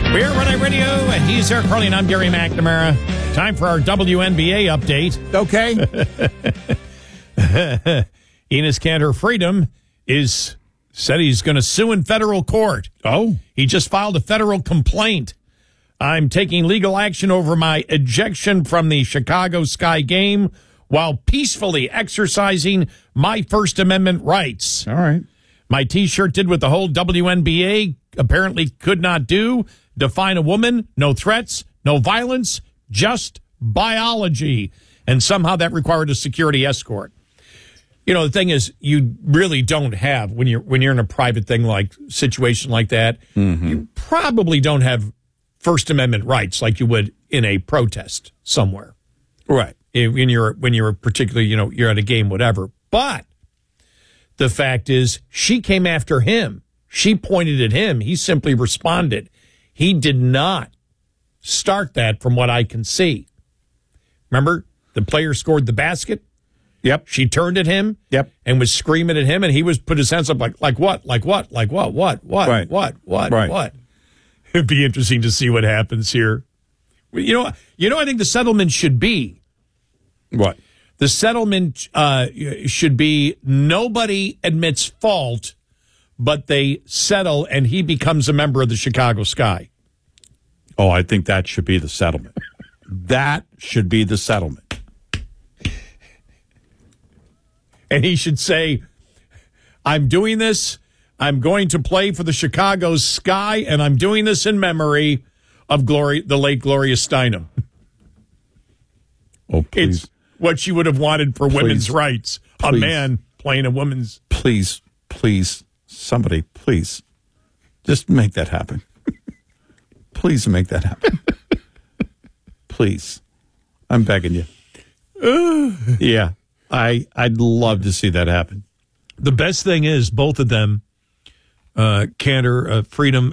We're Run Night Radio, and he's Eric Carly, and I'm Gary McNamara. Time for our WNBA update. Okay. Enes Kanter Freedom said he's going to sue in federal court. Oh. He just filed a federal complaint. I'm taking legal action over my ejection from the Chicago Sky game while peacefully exercising my First Amendment rights. All right. My T-shirt did what the whole WNBA apparently could not do. Define a woman, no threats, no violence, just biology. And somehow that required a security escort. You know, the thing is, you really don't have, when you're in a private thing like situation like that, you probably don't have First Amendment rights like you would in a protest somewhere. Right. When you're particularly, you're at a game, whatever. But the fact is, she came after him. She pointed at him. He simply responded. He did not start that from what I can see. Remember, the player scored the basket. Yep. She turned at him. Yep. And was screaming at him, and he put his hands up like what? Like what? Like what? What? Right. What? It'd be interesting to see what happens here. I think the settlement should be. What? The settlement should be nobody admits fault, but they settle, and he becomes a member of the Chicago Sky. Oh, I think that should be the settlement. That should be the settlement. And he should say, I'm doing this. I'm going to play for the Chicago Sky, and I'm doing this in memory of the late Gloria Steinem. Oh, please. It's what she would have wanted for women's rights. Please. A man playing a woman's. Please, somebody, please, just make that happen. Please make that happen. Please. I'm begging you. Yeah, I'd love to see that happen. The best thing is both of them, Kanter, Freedom,